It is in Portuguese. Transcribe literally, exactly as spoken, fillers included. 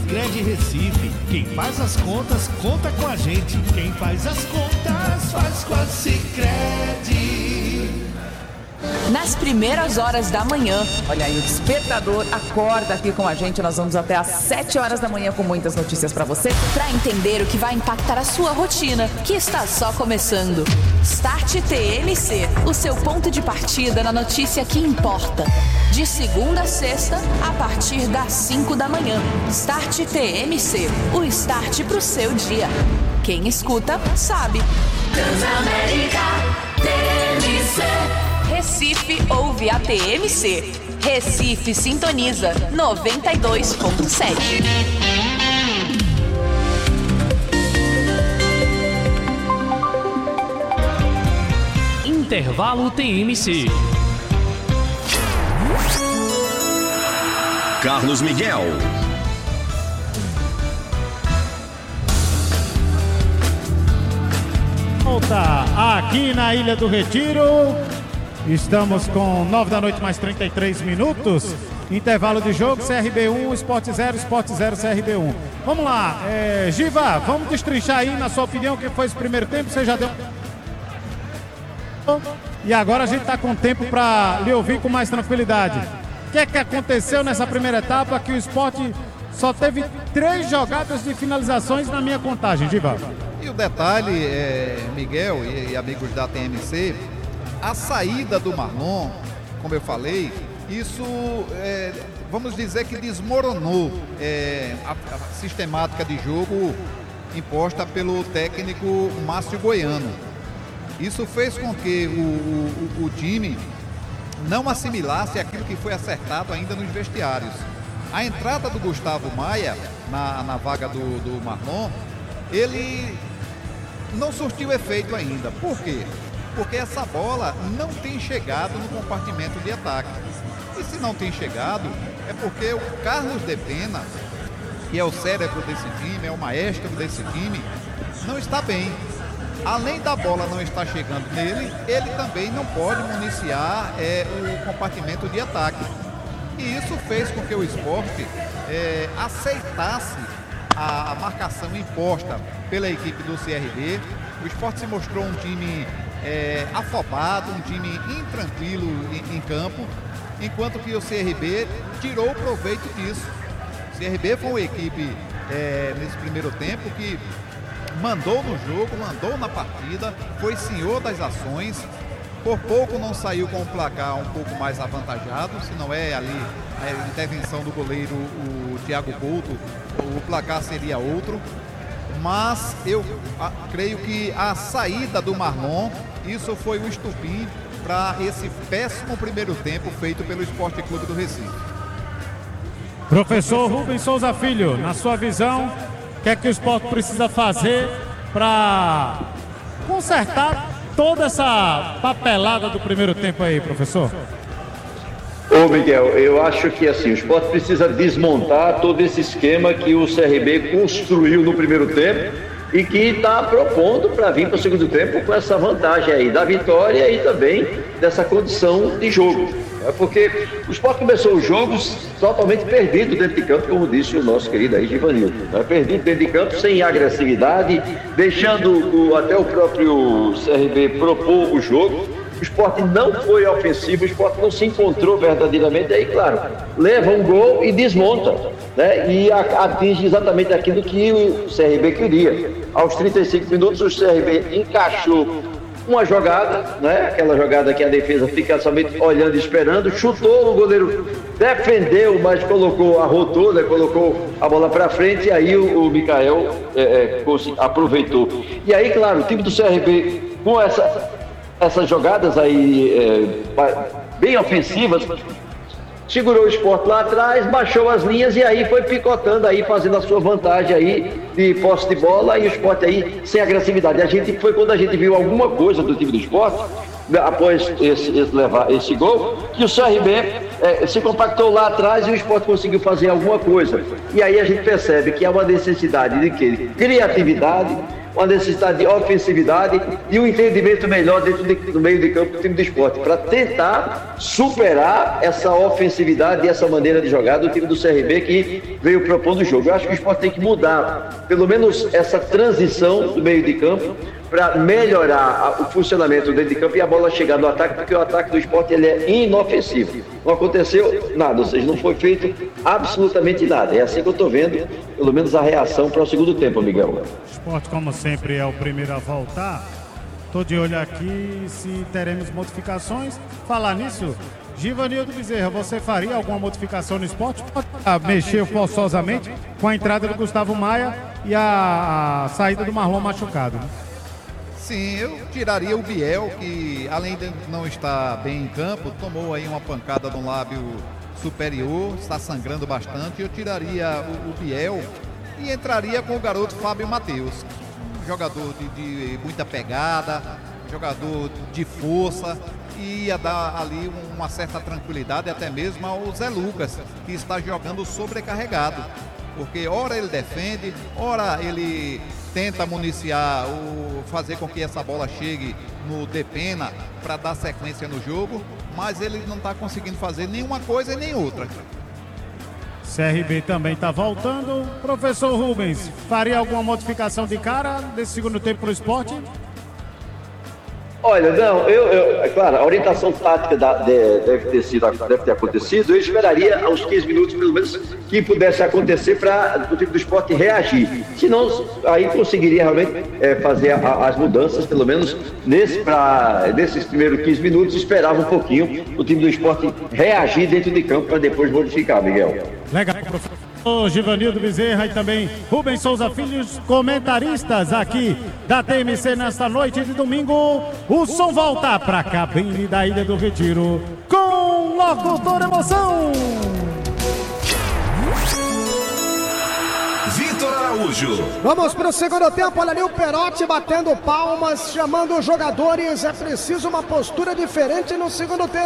Sicredi Recife. Quem faz as contas, conta com a gente. Quem faz as contas, faz com a Sicredi. Nas primeiras horas da manhã, olha aí, o despertador acorda aqui com a gente. Nós vamos até às sete horas da manhã com muitas notícias para você, para entender o que vai impactar a sua rotina, que está só começando. Start T M C, o seu ponto de partida na notícia que importa. De segunda a sexta, a partir das cinco da manhã. Start T M C, o start pro seu dia. Quem escuta, sabe. Transamérica T M C. Recife ouve a T M C. Recife sintoniza noventa e dois ponto sete. Intervalo T M C. Carlos Miguel. Volta aqui na Ilha do Retiro. Estamos com nove da noite mais trinta e três minutos. Intervalo de jogo, C R B um, Sport zero, Sport zero, C R B um. Vamos lá, é, Giva, vamos destrinchar aí, na sua opinião, o que foi esse primeiro tempo. Você já deu... E agora a gente está com tempo para lhe ouvir com mais tranquilidade. O que é que aconteceu nessa primeira etapa que o Sport só teve três jogadas de finalizações na minha contagem, Giva? E o detalhe, é, Miguel e, e amigos da T M C... A saída do Marlon, como eu falei, isso, é, vamos dizer que desmoronou é, a, a sistemática de jogo imposta pelo técnico Márcio Goiano. Isso fez com que o, o, o time não assimilasse aquilo que foi acertado ainda nos vestiários. A entrada do Gustavo Maia na, na vaga do, do Marlon, ele não surtiu efeito ainda. Por quê? Porque essa bola não tem chegado no compartimento de ataque. E se não tem chegado, é porque o Carlos de Pena, que é o cérebro desse time, é o maestro desse time, não está bem. Além da bola não estar chegando nele, ele também não pode municiar é, o compartimento de ataque. E isso fez com que o Sport é, aceitasse a marcação imposta pela equipe do C R B. O Sport se mostrou um time É, afobado, um time intranquilo em, em campo, enquanto que o C R B tirou proveito disso. O C R B foi uma equipe é, nesse primeiro tempo que mandou no jogo, mandou na partida, foi senhor das ações, por pouco não saiu com o placar um pouco mais avantajado, se não é ali a intervenção do goleiro, o Thiago Couto, o placar seria outro. Mas eu a, creio que a saída do Marlon, isso foi o estupim para esse péssimo primeiro tempo feito pelo Esporte Clube do Recife. Professor Rubens Souza Filho, na sua visão, o que é que o Sport precisa fazer para consertar toda essa papelada do primeiro tempo aí, professor? Ô Miguel, eu acho que assim, o Sport precisa desmontar todo esse esquema que o C R B construiu no primeiro tempo e que está propondo para vir para o segundo tempo com essa vantagem aí da vitória e também dessa condição de jogo. É porque o Sport começou os jogos totalmente perdido dentro de campo, como disse o nosso querido aí Givanildo. Né? Perdido dentro de campo, sem agressividade, deixando o, até o próprio C R B propor o jogo. O Sport não foi ofensivo, o Sport não se encontrou verdadeiramente, aí claro, leva um gol e desmonta, né? E atinge exatamente aquilo que o C R B queria. Aos trinta e cinco minutos o C R B encaixou uma jogada, né? Aquela jogada que a defesa fica somente olhando e esperando, chutou, o goleiro defendeu, mas colocou, arrotou, né? Colocou a bola para frente e aí o, o Mikael é, é, aproveitou. E aí, claro, o time do C R B com essa... essas jogadas aí é, bem ofensivas, segurou o Sport lá atrás, baixou as linhas e aí foi picotando aí, fazendo a sua vantagem aí de posse de bola e o Sport aí sem agressividade. A gente foi quando a gente viu alguma coisa do time do Sport, após esse, esse, levar esse gol, que o C R B é, se compactou lá atrás e o Sport conseguiu fazer alguma coisa. E aí a gente percebe que há uma necessidade de quê? Criatividade, uma necessidade de ofensividade e um entendimento melhor dentro de, do meio de campo do time do Sport, para tentar superar essa ofensividade e essa maneira de jogar do time do C R B que veio propondo o jogo. Eu acho que o Sport tem que mudar, pelo menos essa transição do meio de campo, para melhorar a, o funcionamento dentro de campo e a bola chegar no ataque, porque o ataque do Sport ele é inofensivo. Não aconteceu nada, ou seja, não foi feito absolutamente nada. É assim que eu estou vendo, pelo menos a reação para o segundo tempo, Miguel. O Sport, como sempre, é o primeiro a voltar. Estou de olho aqui se teremos modificações. Falar nisso, Givanildo Bezerra, você faria alguma modificação no Sport? Mexeu forçosamente com a entrada do Gustavo Maia e a, a saída do Marlon machucado, né? Sim, eu tiraria o Biel, que além de não estar bem em campo, tomou aí uma pancada no lábio superior, está sangrando bastante. Eu tiraria o, o Biel e entraria com o garoto Fábio Matheus, um jogador de, de muita pegada, jogador de força, e ia dar ali uma certa tranquilidade até mesmo ao Zé Lucas, que está jogando sobrecarregado, porque ora ele defende, ora ele tenta municiar, o, fazer com que essa bola chegue no Depena para dar sequência no jogo, mas ele não está conseguindo fazer nenhuma coisa e nem outra. C R B também está voltando. Professor Rubens, faria alguma modificação de cara desse segundo tempo para o Sport? Olha, não, eu, eu, é claro, a orientação tática da, de, deve, ter sido, deve ter acontecido. Eu esperaria aos quinze minutos, pelo menos, que pudesse acontecer para o time do Sport reagir. Senão, aí conseguiria realmente é, fazer a, as mudanças, pelo menos nesse, pra, nesses primeiros quinze minutos, esperava um pouquinho o time do Sport reagir dentro de campo para depois modificar, Miguel. Legal, professor. O Givanildo Bezerra e também Rubens Souza Filhos, comentaristas aqui da T M C nesta noite de domingo. O som volta para a cabine da Ilha do Retiro com Locutor Emoção. Vitor Araújo. Vamos para o segundo tempo. Olha ali o Perotti batendo palmas, chamando os jogadores. É preciso uma postura diferente no segundo tempo.